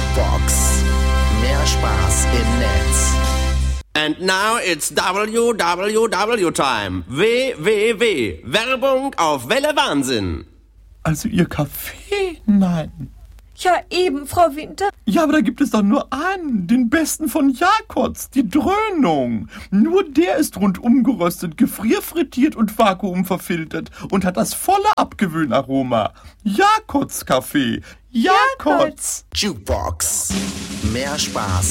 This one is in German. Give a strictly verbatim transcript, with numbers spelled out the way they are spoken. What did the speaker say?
Jukebox. Mehr Spaß im Netz. And now it's W W W time. W W W. Werbung auf Welle Wahnsinn. Also Ihr Kaffee? Nein. Ja, eben, Frau Winter. Ja, aber da gibt es doch nur einen, den besten von Jakobs, die Dröhnung. Nur der ist rundum geröstet, gefrierfrittiert und vakuumverfiltert und hat das volle Abgewöhnaroma. Jakobs Kaffee. Jakobs. Jukebox. Mehr Spaß